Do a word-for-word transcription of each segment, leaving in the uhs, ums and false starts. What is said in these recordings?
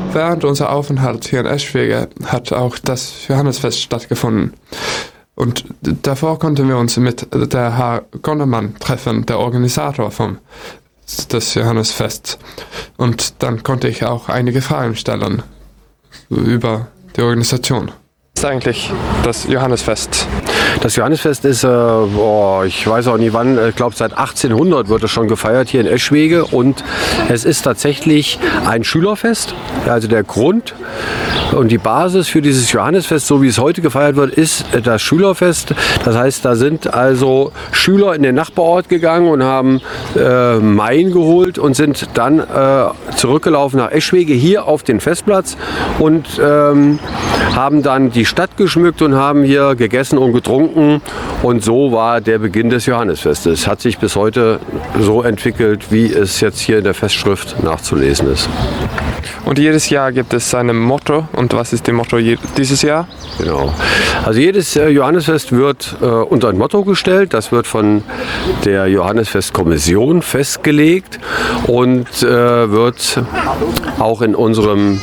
während unser Aufenthalt hier in Eschwege hat auch das Johannesfest stattgefunden. Und davor konnten wir uns mit der Herr Gondermann treffen, der Organisator vom, des Johannesfests. Und dann konnte ich auch einige Fragen stellen über die Organisation. Was ist eigentlich das Johannesfest? Das Johannesfest ist, äh, boah, ich weiß auch nicht wann, ich glaube seit achtzehnhundert wird es schon gefeiert hier in Eschwege und es ist tatsächlich ein Schülerfest. Also der Grund und die Basis für dieses Johannesfest, so wie es heute gefeiert wird, ist das Schülerfest. Das heißt, da sind also Schüler in den Nachbarort gegangen und haben äh, Maien geholt und sind dann äh, zurückgelaufen nach Eschwege hier auf den Festplatz und ähm, haben dann die Stadt geschmückt und haben hier gegessen und getrunken. Und so war der Beginn des Johannesfestes. Hat sich bis heute so entwickelt, wie es jetzt hier in der Festschrift nachzulesen ist. Und jedes Jahr gibt es ein Motto. Und was ist das Motto dieses Jahr? Genau. Also jedes Johannesfest wird äh, unter ein Motto gestellt. Das wird von der Johannesfestkommission festgelegt und äh, wird auch in unserem,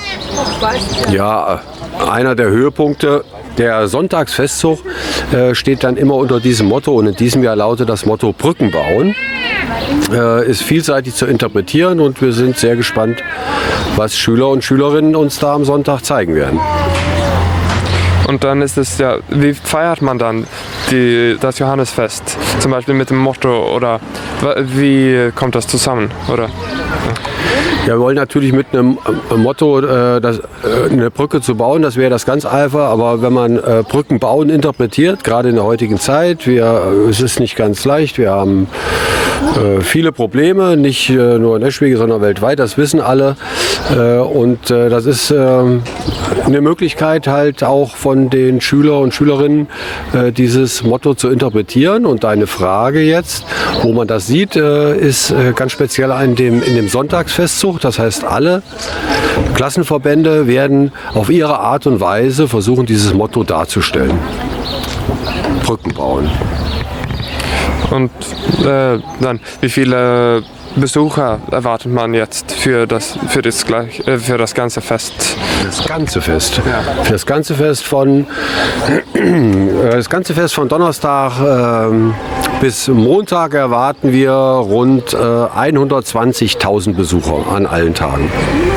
ja, einer der Höhepunkte. Der Sonntagsfestzug äh, steht dann immer unter diesem Motto und in diesem Jahr lautet das Motto Brücken bauen. Äh, ist vielseitig zu interpretieren und wir sind sehr gespannt, was Schüler und Schülerinnen uns da am Sonntag zeigen werden. Und dann ist es ja, wie feiert man dann die, das Johannesfest? Zum Beispiel mit dem Motto oder wie kommt das zusammen? Oder? Ja, wir wollen natürlich mit einem Motto, äh, das, äh, eine Brücke zu bauen, das wäre das ganz einfach. Aber wenn man äh, Brücken bauen interpretiert, gerade in der heutigen Zeit, wir, äh, es ist nicht ganz leicht. Wir haben äh, viele Probleme, nicht äh, nur in Eschwege, sondern weltweit. Das wissen alle. Äh, und äh, das ist äh, eine Möglichkeit halt auch von den Schüler und Schülerinnen, äh, dieses Motto zu interpretieren. Und deine Frage jetzt, wo man das sieht, äh, ist äh, ganz speziell in dem, in dem Sonntagsfestzug. Das heißt, alle Klassenverbände werden auf ihre Art und Weise versuchen, dieses Motto darzustellen. Brücken bauen. Und äh, dann, wie viele Besucher erwartet man jetzt für das, für das, gleich, äh, für das ganze Fest? Das ganze Fest. Ja. Für das ganze Fest von das ganze Fest von Donnerstag äh, bis Montag erwarten wir rund äh, hundertzwanzigtausend Besucher an allen Tagen.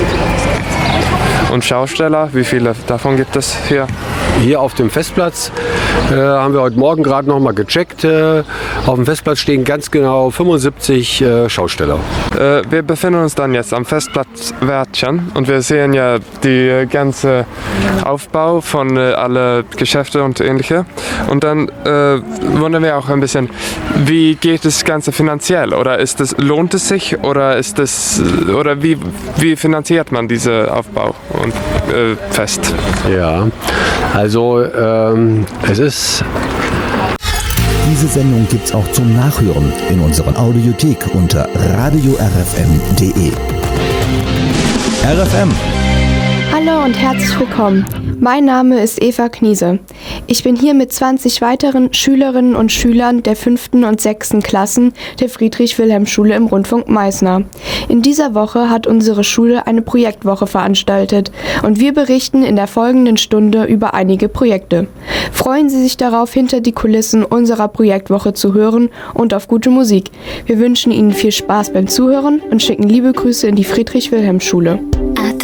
Und Schausteller, wie viele davon gibt es hier? Hier auf dem Festplatz äh, haben wir heute Morgen gerade noch mal gecheckt. Äh, auf dem Festplatz stehen ganz genau fünfundsiebzig äh, Schausteller. Äh, wir befinden uns dann jetzt am Festplatz Wärtchen und wir sehen ja die ganze Aufbau von äh, alle Geschäfte und ähnliche. Und dann äh, wundern wir auch ein bisschen, wie geht das Ganze finanziell? Oder ist es, lohnt es sich oder ist es, oder wie, wie finanziert man diesen Aufbau und äh, Fest? Ja, also ähm, es ist... Diese Sendung gibt's auch zum Nachhören in unserer Audiothek unter radio r f m punkt d e. R F M. Hallo und herzlich willkommen. Mein Name ist Eva Kniese. Ich bin hier mit zwanzig weiteren Schülerinnen und Schülern der fünften und sechsten Klassen der Friedrich-Wilhelm-Schule im Rundfunk Meißner. In dieser Woche hat unsere Schule eine Projektwoche veranstaltet und wir berichten in der folgenden Stunde über einige Projekte. Freuen Sie sich darauf, hinter die Kulissen unserer Projektwoche zu hören und auf gute Musik. Wir wünschen Ihnen viel Spaß beim Zuhören und schicken liebe Grüße in die Friedrich-Wilhelm-Schule.